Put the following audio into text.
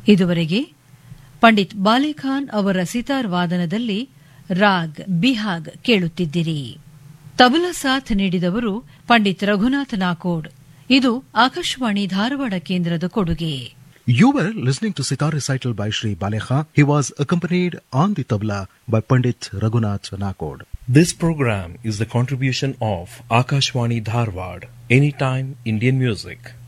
ಇದುವರೆಗೆ ಪಂಡಿತ್ ಬಾಲೆಖಾನ್ ಅವರ ಸಿತಾರ್ ವಾದನದಲ್ಲಿ ರಾಗ್ ಬಿಹಾಗ್ ಕೇಳುತ್ತಿದ್ದಿರಿ. ತಬಲಾ ಸಾಥ್ ನೀಡಿದವರು ಪಂಡಿತ್ ರಘುನಾಥ್ ನಾಕೋಡ್. ಇದು ಆಕಾಶವಾಣಿ ಧಾರವಾಡ ಕೇಂದ್ರದ ಕೊಡುಗೆ. You were listening to Sitar recital by Shri Balekha. He was accompanied on the tabla by Pandit Raghunath Nakod. This program is the contribution of Akashwani Dharwad, Anytime Indian Music.